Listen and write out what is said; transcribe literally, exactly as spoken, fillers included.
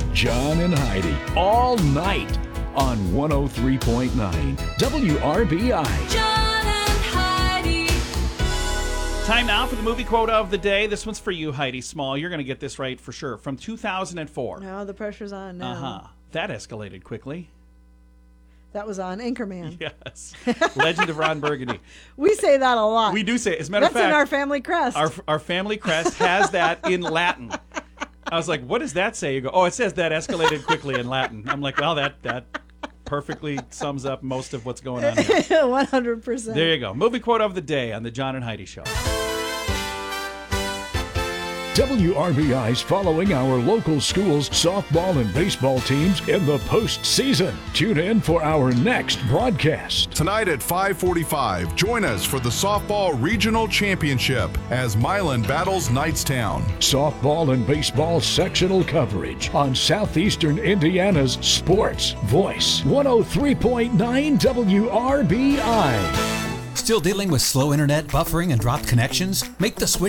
John and Heidi, all night on one oh three point nine W R B I. John and Heidi. Time now for the movie quote of the day. This one's for you, Heidi Small. You're going to get this right for sure. From two thousand four. Now the pressure's on now. Uh-huh. That escalated quickly. That was on Anchorman. Yes. Legend of Ron Burgundy. We say that a lot. We do say it. As a matter That's of fact, in our family crest. Our, our family crest has that in Latin. I was like, what does that say? You go, oh, it says that escalated quickly in Latin. I'm like, well, that that perfectly sums up most of what's going on here. one hundred percent. There you go. Movie quote of the day on the John and Heidi Show. W R B I's following our local schools' softball and baseball teams in the postseason. Tune in for our next broadcast. Tonight at five forty-five, join us for the Softball Regional Championship as Milan battles Knightstown. Softball and baseball sectional coverage on Southeastern Indiana's Sports Voice. one oh three point nine W R B I. Still dealing with slow internet, buffering, and dropped connections? Make the switch